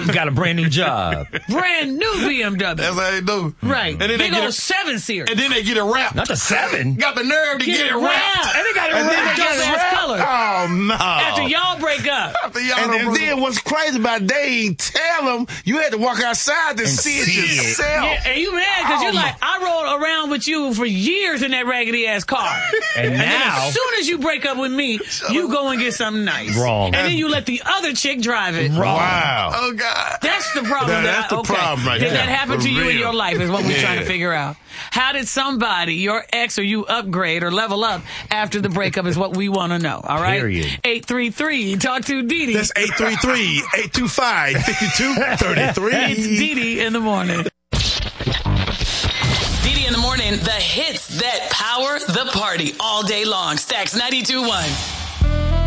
got a brand new job. Brand new BMW. That's how they do. Right. And then Big they get old 7 Series. And then they get it wrapped. Not the 7. Got the nerve to get it wrapped. And they got it And then wrapped. they get it wrapped. Color. Oh, no. After y'all break up. And then what's crazy about it, they ain't tell them. You had to walk outside to see it yourself. Yeah, and you mad because you're like, I rolled around with you for years in that raggedy ass car. And then now, as soon as you break up with me, you go and get something nice. Wrong. And then you let the other chick drive it. Wrong. Wow. Oh, God. That's the problem. That's the problem right Did there. that happen For to you in real. your life is what we're trying to Yeah. figure out. How did somebody, your ex or you, upgrade or level up after the breakup is what we want to know. All right? Period. 833, talk to Dee Dee. That's 833-825-5233. It's Dee Dee in the morning. Dee Dee in the morning, the hits that power the party all day long. Stacks 92.1.